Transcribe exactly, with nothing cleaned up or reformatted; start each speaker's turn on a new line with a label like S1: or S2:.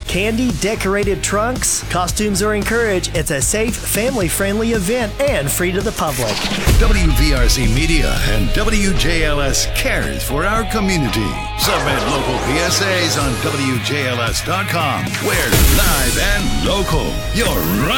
S1: candy, decorated trunks. Costumes are encouraged. It's a safe, family-friendly event and free to the public.
S2: W V R C Media and W J L S cares for our community. Submit local P S As on W J L S dot com. We're live and local. You're right.